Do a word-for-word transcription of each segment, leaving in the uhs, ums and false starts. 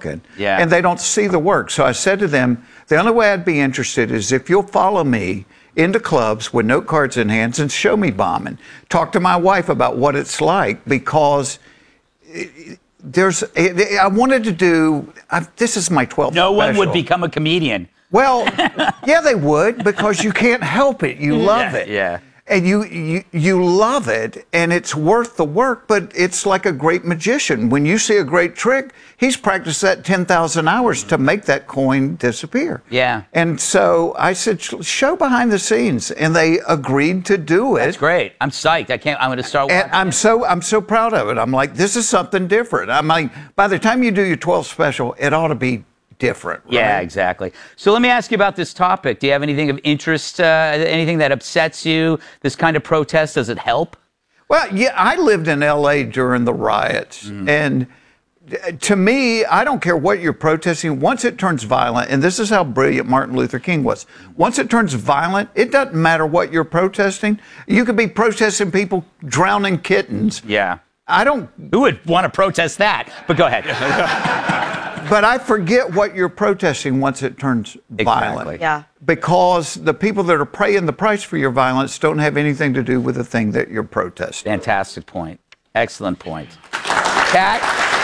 broken. Yeah. And they don't see the work. So I said to them, the only way I'd be interested is if you'll follow me into clubs with note cards in hands and show me bombing. Talk to my wife about what it's like, because there's, I wanted to do, I, this is my twelfth No one special. would become a comedian. Well, yeah, they would, because you can't help it. You love yeah, it. Yeah. And you, you you love it, and it's worth the work, but it's like a great magician. When you see a great trick, he's practiced that ten thousand hours to make that coin disappear. Yeah. And so I said, show behind the scenes, and they agreed to do it. That's great. I'm psyched. I can't, I'm going to start watching. And I'm so, I'm so proud of it. I'm like, this is something different. I'm like, by the time you do your twelfth special, it ought to be different, right? Yeah, exactly. So let me ask you about this topic. Do you have anything of interest, uh, anything that upsets you? This kind of protest, does it help? Well, yeah, I lived in L A during the riots, mm. and to me, I don't care what you're protesting. Once it turns violent, and this is how brilliant Martin Luther King was, once it turns violent, it doesn't matter what you're protesting. You could be protesting people drowning kittens. Yeah. I don't... Who would want to protest that? But go ahead. But I forget what you're protesting once it turns exactly. violent. Yeah. Because the people that are paying the price for your violence don't have anything to do with the thing that you're protesting. Fantastic point. Excellent point. Kat?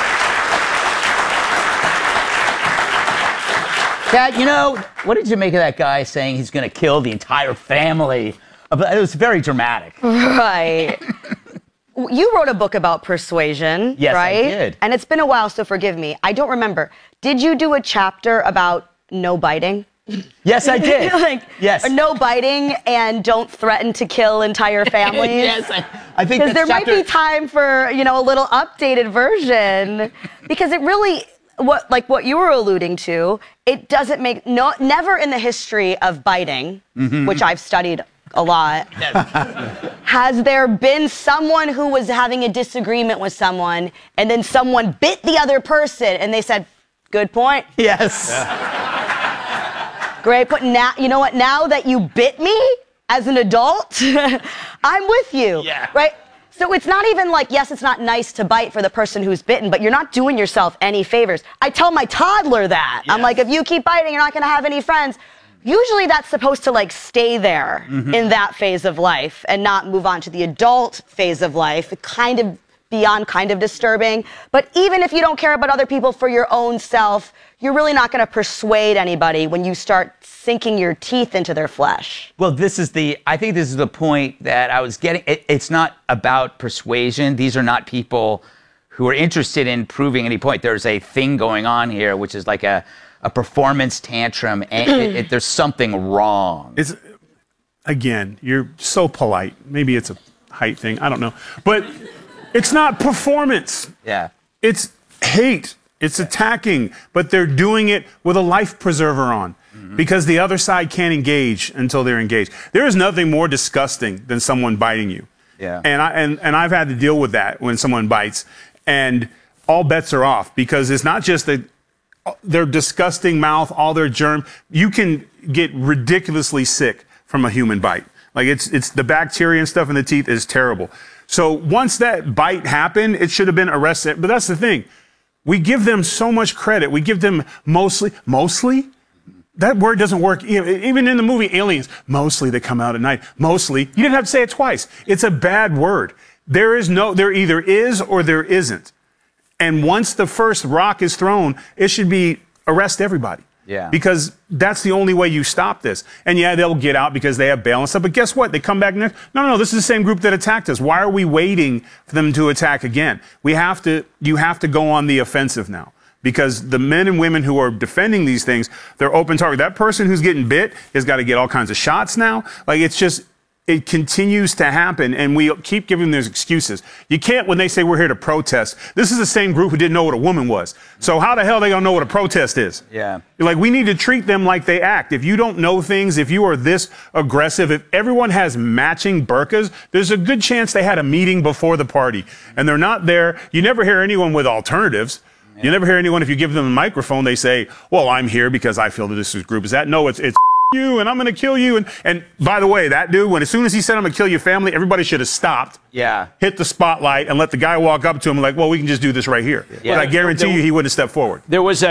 Kat, you know, what did you make of that guy saying he's going to kill the entire family? It was very dramatic. Right. You wrote a book about persuasion, yes, right? I did. And it's been a while, so forgive me. I don't remember. Did you do a chapter about no biting? Yes, I did. like, yes. Or no biting and don't threaten to kill entire families? Yes, I, I think because there chapter... might be time for, you know, a little updated version, because it really, what like what you were alluding to, it doesn't make no never in the history of biting, mm-hmm. which I've studied a lot. Yes. Has there been someone who was having a disagreement with someone, and then someone bit the other person, and they said, "Good point." Yes. Yeah. Great point. Now, you know what? Now that you bit me as an adult, I'm with you. Yeah. Right. So it's not even like, yes, it's not nice to bite for the person who's bitten, but you're not doing yourself any favors. I tell my toddler that. Yes. I'm like, if you keep biting, you're not going to have any friends. Usually that's supposed to like stay there mm-hmm. in that phase of life and not move on to the adult phase of life, kind of beyond kind of disturbing. But even if you don't care about other people for your own self, you're really not going to persuade anybody when you start sinking your teeth into their flesh. Well, this is the, I think this is the point that I was getting. It, it's not about persuasion. These are not people who are interested in proving any point. There's a thing going on here, which is like a, a performance tantrum, and it, it, there's something wrong. It's, again, you're so polite. Maybe it's a height thing. I don't know. But it's not performance. Yeah. It's hate. It's attacking. But they're doing it with a life preserver on. Mm-hmm. Because the other side can't engage until they're engaged. There is nothing more disgusting than someone biting you. Yeah. And, I, and, and I've had to deal with that when someone bites. And all bets are off, because it's not just that their disgusting mouth, all their germ. You can get ridiculously sick from a human bite. Like it's it's the bacteria and stuff in the teeth is terrible. So once that bite happened, it should have been arrested. But that's the thing. We give them so much credit. We give them mostly, mostly? That word doesn't work. Even in the movie Aliens, mostly they come out at night. Mostly. You didn't have to say it twice. It's a bad word. There is no, there either is or there isn't. And once the first rock is thrown, it should be arrest everybody. Yeah. Because that's the only way you stop this. And yeah, they'll get out because they have bail and stuff. But guess what? They come back next. No, no, no. This is the same group that attacked us. Why are we waiting for them to attack again? We have to, you have to go on the offensive now. Because the men and women who are defending these things, they're open target. That person who's getting bit has got to get all kinds of shots now. Like it's just, it continues to happen, and we keep giving them those excuses. You can't, when they say we're here to protest, this is the same group who didn't know what a woman was. So how the hell are they going to know what a protest is? Yeah. You're like, we need to treat them like they act. If you don't know things, if you are this aggressive, if everyone has matching burqas, there's a good chance they had a meeting before the party, and they're not there. You never hear anyone with alternatives. Yeah. You never hear anyone, if you give them a microphone, they say, well, I'm here because I feel that this group is that. No, it's, it's you and I'm going to kill you. And, and by the way, that dude, when as soon as he said I'm going to kill your family, everybody should have stopped. Yeah. Hit the spotlight and let the guy walk up to him like, well, we can just do this right here. Yeah. But I guarantee you he wouldn't have stepped forward. There was a